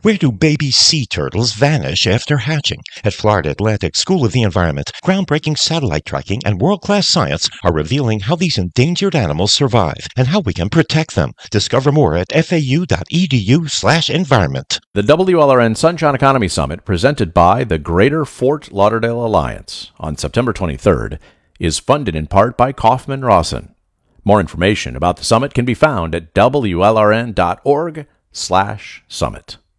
Where do baby sea turtles vanish after hatching? At Florida Atlantic School of the Environment, groundbreaking satellite tracking and world-class science are revealing how these endangered animals survive and how we can protect them. Discover more at fau.edu/environment. The WLRN Sunshine Economy Summit, presented by the Greater Fort Lauderdale Alliance on September 23rd, is funded in part by Kaufman Rawson. More information about the summit can be found at wlrn.org/summit.